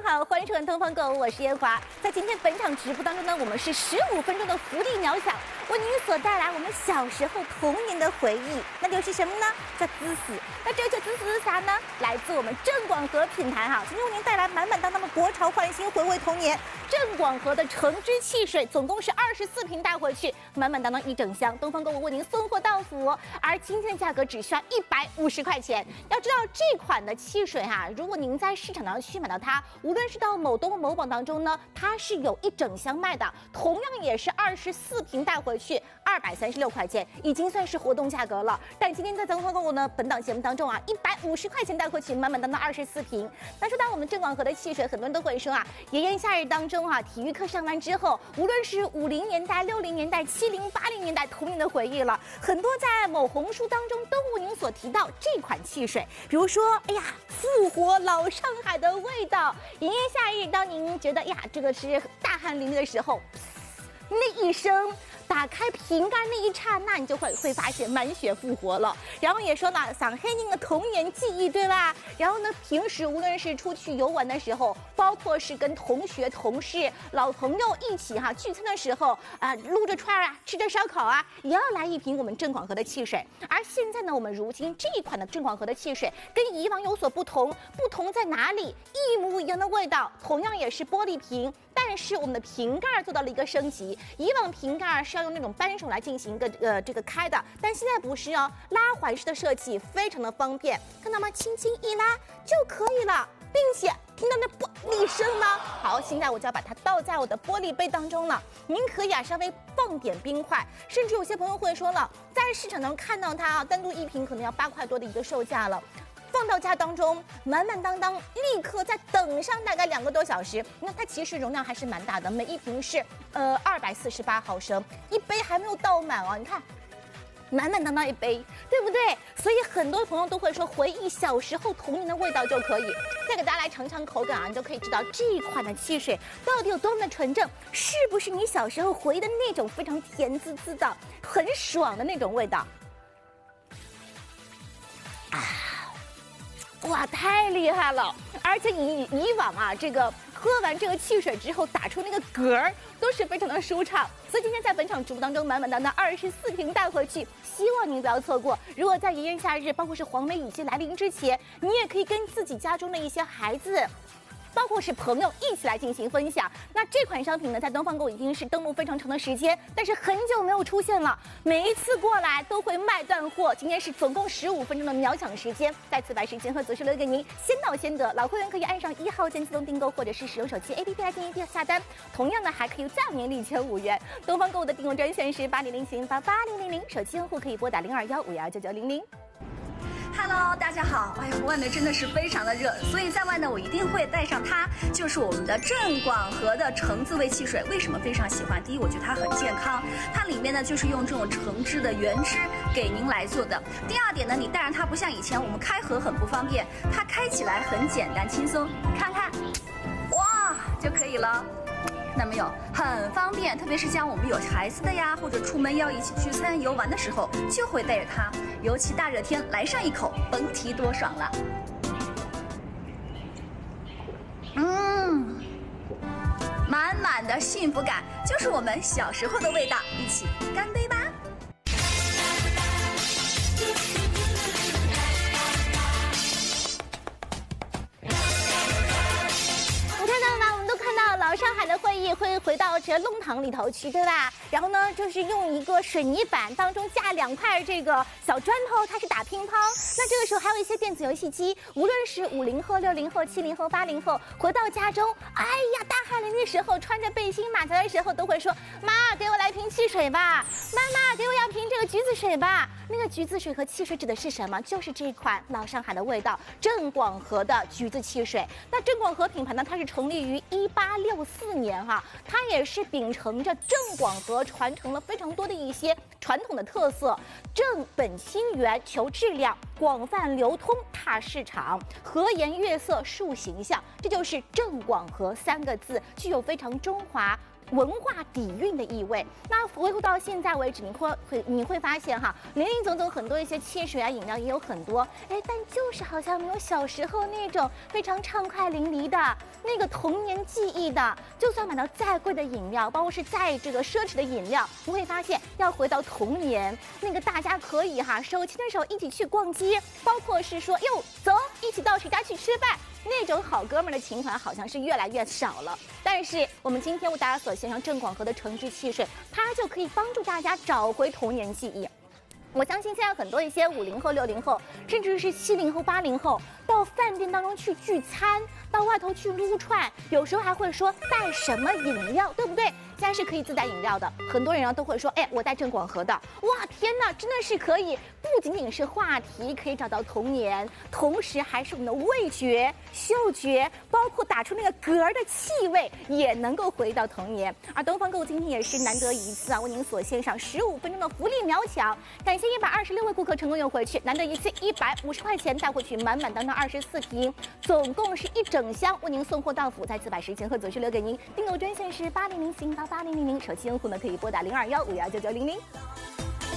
好，欢迎收看《东方购物》，我是烟华。在今天本场直播当中呢，我们是15分钟的福利秒抢，为您所带来我们小时候童年的回忆，那就是什么呢？叫滋滋。那这个滋滋是啥呢？来自我们郑广和品牌哈，今天为您带来满满当当的国潮焕新，回味童年。郑广和的橙汁汽水总共是24瓶带回去，满满当当一整箱。东方购物为您送货到府，而今天的价格只需要150块钱。要知道这款的汽水哈，如果您在市场上去买到它，无论是到某东某宝当中呢，它是有一整箱卖的，同样也是24瓶带回去，236块钱，已经算是活动价格了。但今天在东方购物呢，本档节目当中啊，150块钱带回去，满满当当24瓶。那说到我们郑广和的汽水，很多人都会说啊，炎炎夏日当中啊，体育课上完之后，无论是50年代、60年代、70、80年代童年的回忆了，很多在某红书当中都为您所提到这款汽水，比如说，哎呀，复活老上海的味道。炎炎夏日，当您觉得呀，这个是大汗淋漓的时候，那一声。打开瓶盖那一刹那，你就会发现满血复活了。然后也说了，想黑您的童年记忆，对吧？然后呢，平时无论是出去游玩的时候，包括是跟同学、同事、老朋友一起聚餐的时候啊，撸着串啊，吃着烧烤啊，也要来一瓶我们郑广和的汽水。而现在呢，我们如今这一款的郑广和的汽水跟以往有所不同，不同在哪里？一模一样的味道，同样也是玻璃瓶。但是我们的瓶盖做到了一个升级，以往瓶盖是要用那种扳手来进行一个这个开的，但现在不是哦，拉环式的设计非常的方便，看到吗？轻轻一拉就可以了，并且听到那玻璃声吗？好，现在我就要把它倒在我的玻璃杯当中了。您可以稍微放点冰块，甚至有些朋友会说了，在市场上看到它单独一瓶可能要8块多的一个售价了。放到家当中，满满当当，立刻再等上大概2个多小时。那它其实容量还是蛮大的，每一瓶是248毫升，一杯还没有倒满哦。你看，满满当当一杯，对不对？所以很多朋友都会说，回忆小时候童年的味道就可以。再给大家来尝尝口感啊，你就可以知道这一款的汽水到底有多么的纯正，是不是你小时候回忆的那种非常甜滋滋的、很爽的那种味道啊！哇，太厉害了！而且以往啊，这个喝完这个汽水之后打出那个嗝儿都是非常的舒畅。所以今天在本场直播当中，满满当当24瓶带回去，希望您不要错过。如果在炎炎夏日，包括是黄梅雨季来临之前，你也可以跟自己家中的一些孩子，包括是朋友一起来进行分享。那这款商品呢，在东方购已经是登陆非常长的时间，但是很久没有出现了，每一次过来都会卖断货。今天是总共15分钟的秒抢时间，再次把时间和择时留给您，先到先得。老会员可以按上1号键自动订购，或者是使用手机 APP 来进行下单，同样的还可以暂免利前5元。东方购的订购专线是8007888000，手机用户可以拨打021519900。 Hello， 大家好！哎呀，外面真的是非常的热，所以在外呢，我一定会带上它，就是我们的郑广和的橙子味汽水。为什么非常喜欢？第一，我觉得它很健康，它里面呢就是用这种橙汁的原汁给您来做的。第二点呢，你带上它不像以前我们开盒很不方便，它开起来很简单轻松，看看，哇就可以了。那没有，很方便，特别是像我们有孩子的呀，或者出门要一起聚餐游玩的时候，就会带着它。尤其大热天来上一口，甭提多爽了。满满的幸福感，就是我们小时候的味道，一起干杯吧！ 老上海的会议会回到这弄堂里头去，对吧？然后呢，就是用一个水泥板当中架2块这个小砖头，开始打乒乓。那这个时候还有一些电子游戏机，无论是50后、60后、70后、80后，回到家中，哎呀，大汗淋漓的时候，穿着背心马甲的时候，都会说：“妈，给我来瓶汽水吧！妈妈，给我要瓶这个橘子水吧！”那个橘子水和汽水指的是什么？就是这款老上海的味道，郑广和的橘子汽水。那郑广和品牌呢，它是成立于1864年哈，它也是秉承着郑广和传承了非常多的一些传统的特色，正本清源，求质量，广泛流通，踏市场，和颜悦色，树形象，这就是郑广和3个字，具有非常中华文化底蕴的意味。那回顾到现在为止，你会发现哈，林林总总很多一些汽水啊、饮料也有很多，哎，但就是好像没有小时候那种非常畅快淋漓的那个童年记忆的。就算买到再贵的饮料，包括是再这个奢侈的饮料，你会发现要回到童年那个大家可以哈手牵着手一起去逛街，包括是说哟走一起到谁家去吃饭。那种好哥们儿的情怀好像是越来越少了，但是我们今天为大家所献上郑广和的橙汁汽水，它就可以帮助大家找回童年记忆。我相信现在很多一些50后、60后，甚至是70后、80后，到饭店当中去聚餐，到外头去撸串，有时候还会说带什么饮料，对不对？现在是可以自带饮料的，很多人啊都会说，哎，我带郑广和的，哇，天哪，真的是可以，不仅仅是话题可以找到童年，同时还是我们的味觉、嗅觉，包括打出那个嗝儿的气味，也能够回到童年。而东方购物今天也是难得一次啊，为您所献上15分钟的福利秒抢，感谢126位顾客成功用回去，难得一次150块钱带回去满满当当24瓶，总共是1整箱为您送货到府，在此把时间和左序留给您，订购专线是80088000，手机用户呢可以拨打0215199900。